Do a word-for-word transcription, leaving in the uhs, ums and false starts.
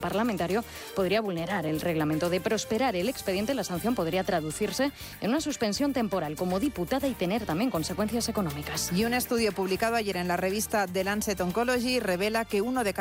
parlamentario podría vulnerar el reglamento. De prosperar el expediente, la sanción podría traducirse en una suspensión temporal como diputada y tener también consecuencias económicas. Y un estudio publicado ayer en la revista The Lancet Oncology revela que uno de cada